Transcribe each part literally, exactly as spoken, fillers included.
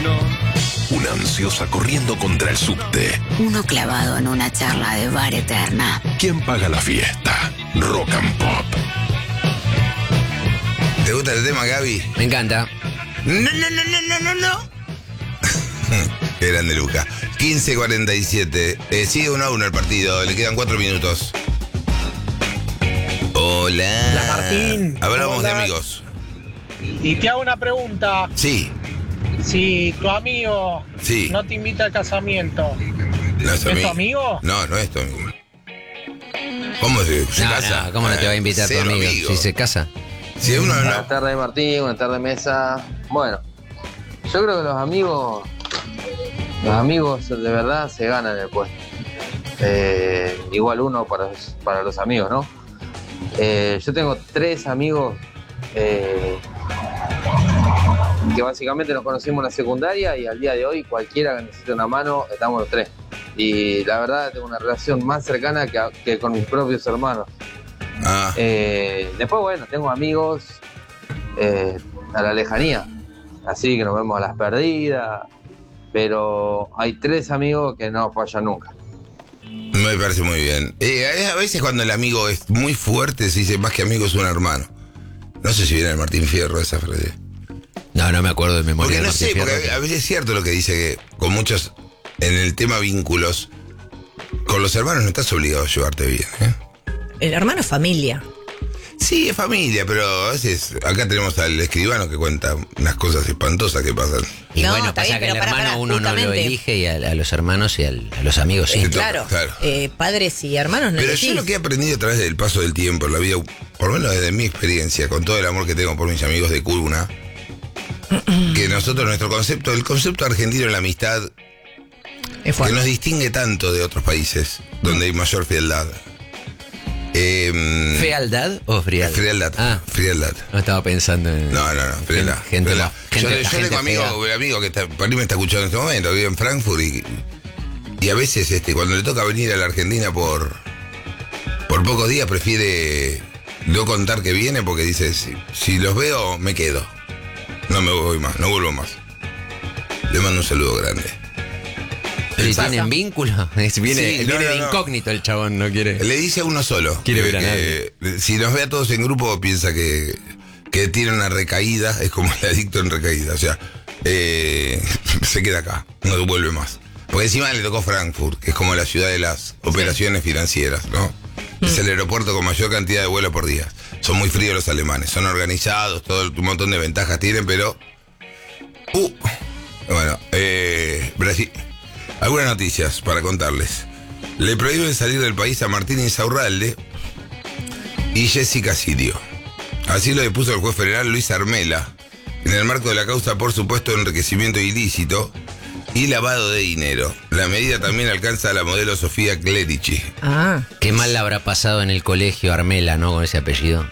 Una ansiosa corriendo contra el subte. Uno clavado en una charla de bar eterna. ¿Quién paga la fiesta? Rock and Pop. ¿Te gusta el tema, Gaby? Me encanta. No, no, no, no, no, no, no. Qué grande, Luca. quince cuarenta y siete. Eh, sigue uno a uno el partido. Le quedan cuatro minutos. Hola. Hola, Martín. Hablamos Hola. de amigos. Y te hago una pregunta. Sí. Si tu amigo Sí. no te invita al casamiento, ¿No es, ¿es tu amigo? No, no es tu amigo. ¿Cómo se, se No, casa? no, ¿cómo no te va a invitar tu Cero amigo? amigo. Si se casa. Si uno no. Buenas tardes, Martín. Buenas tardes, Mesa. Bueno, yo creo que los amigos, los amigos de verdad se ganan el puesto. Eh, igual uno para, para los amigos, ¿no? Eh, yo tengo tres amigos eh, que básicamente nos conocimos en la secundaria y al día de hoy cualquiera que necesite una mano, estamos los tres. Y la verdad tengo una relación más cercana que, a- que con mis propios hermanos. Ah, Eh, después, bueno, tengo amigos eh, a la lejanía, así que nos vemos a las perdidas, pero hay tres amigos que no fallan nunca. me parece muy bien. Eh, a veces cuando el amigo es muy fuerte se dice más que amigo es un hermano. No sé si viene el Martín Fierro esa frase. No, no me acuerdo de memoria. Porque de no Martín sé, porque Fierro. a veces es cierto lo que dice que con muchos, en el tema vínculos, con los hermanos no estás obligado a llevarte bien, ¿eh? El hermano es familia. Sí, es familia, pero a veces acá tenemos al escribano que cuenta unas cosas espantosas que pasan. Y No, bueno, está pasa bien, que el pero pará, hermano pará, uno no lo justamente. elige y a, a los hermanos y al- a los amigos sí. Eh, Claro, claro. eh, padres y hermanos no Pero elegís. yo lo que he aprendido a través del paso del tiempo en la vida, por lo menos desde mi experiencia, con todo el amor que tengo por mis amigos de cuna, que nosotros, nuestro concepto, el concepto argentino de la amistad, Es que fuerte. nos distingue tanto de otros países donde hay mayor frialdad. Eh, ¿Fealdad o frialdad? frialdad. Ah, Frialdad. no estaba pensando en. No, no, no, frialdad. Gente, frialdad. gente- yo la yo gente tengo amigo, fea. un amigo que está, para mí me está escuchando en este momento, vive en Frankfurt y, y a veces este, cuando le toca venir a la Argentina por, por pocos días prefiere no contar que viene porque dice, si, si los veo me quedo. No me voy más, no vuelvo más. Le mando un saludo grande. ¿Pero El tienen pasa- vínculo? Es- Viene, Sí, no, viene no, de no. incógnito el chabón, no quiere. Le dice a uno solo. Quiere que- ver a que si nos ve a todos en grupo piensa que, que tiene una recaída, es como el adicto en recaída. O sea, eh, se queda acá, no vuelve más. Porque encima le tocó Frankfurt, que es como la ciudad de las operaciones financieras, ¿no? Es el aeropuerto con mayor cantidad de vuelos por día. Son muy fríos los alemanes, son organizados, todo un montón de ventajas tienen, pero... Uh, bueno, eh, Brasil... Algunas noticias para contarles. Le prohíben salir del país a Martín Insaurralde y Jessica Sirio. Así lo dispuso el juez federal Luis Armela, en el marco de la causa por supuesto enriquecimiento ilícito y lavado de dinero. La medida también alcanza a la modelo Sofía Clerici. Ah, Qué mal la habrá pasado en el colegio Armela, ¿no? Con ese apellido.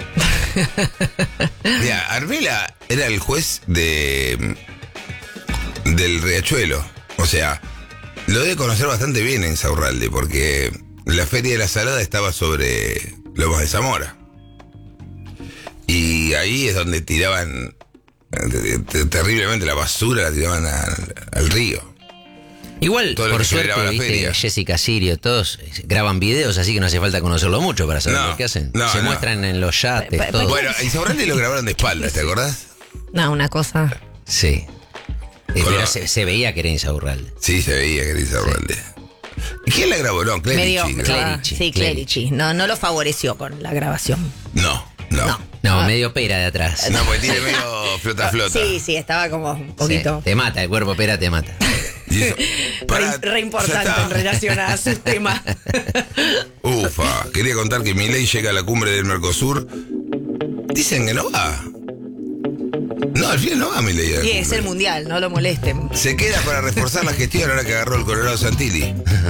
Mira, Armela era el juez de del Riachuelo. O sea, lo debe conocer bastante bien en Insaurralde, porque la Feria de la Salada estaba sobre Lomas de Zamora. Y ahí es donde tiraban eh, te- terriblemente la basura, la tiraban al, al río. Igual, Todo lo por que suerte, generaba la viste, feria. Jessica Sirio, todos eh, graban videos, así que no hace falta conocerlo mucho para saber No, lo que hacen. no, Se no. muestran en los yates, Pa- pa- todo. Bueno, a Insaurralde lo grabaron de espaldas, ¿te acordás? no, una cosa. Sí. Eh, Con pero la- se, se veía que era Insaurralde. Sí, se veía que era Insaurralde. ¿Y quién la grabó? No, Clerici. Medio, creo. Clerici, sí, Clerici. No, no lo favoreció con la grabación. No, no. No. No, Ah. medio pera de atrás. No, porque tiene medio flota flota. Sí, sí, estaba como un poquito. Sí, te mata, el cuerpo pera te mata. Y eso- Pará, Re, re importante ya está. en relación a su tema. Ufa, quería contar que Milei llega a la cumbre del Mercosur. Dicen que no va. No, al final no va Milei a la Y es cumbre. el mundial, no lo molesten. Se queda para reforzar la gestión ahora que agarró el Colorado Santilli.